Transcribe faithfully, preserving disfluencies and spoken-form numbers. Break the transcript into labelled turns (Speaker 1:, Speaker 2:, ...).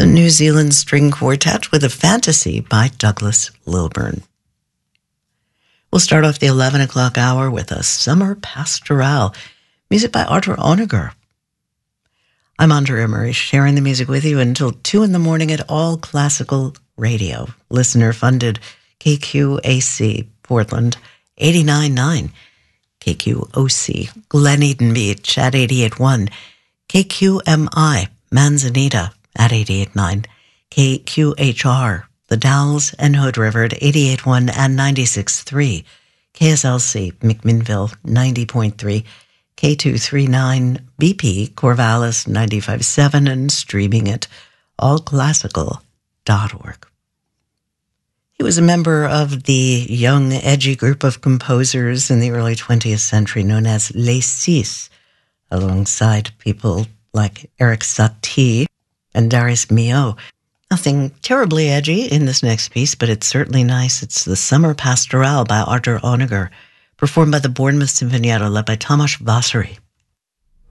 Speaker 1: New Zealand String Quartet with a Fantasy by Douglas Lilburn. We'll start off the eleven o'clock hour with a Summer Pastoral, music by Arthur Honegger. I'm Andrea Murray, sharing the music with you until two in the morning at All Classical Radio, listener-funded K Q A C, Portland, eighty-nine point nine, K Q O C, Glen Eden Beach at eighty-eight point one, K Q M I, Manzanita at eighty-eight point nine, K Q H R, The Dalles and Hood River at eighty-eight point one and ninety-six point three, K S L C, McMinnville, ninety point three, K two thirty-nine B P, Corvallis, ninety-five point seven, and streaming at all classical dot org. He was a member of the young, edgy group of composers in the early twentieth century known as Les Six, alongside people like Eric Satie and Darius Milhaud. Nothing terribly edgy in this next piece, but it's certainly nice. It's the Summer Pastoral by Arthur Honegger, performed by the Bournemouth Sinfonietta, led by Tomasz Vasary.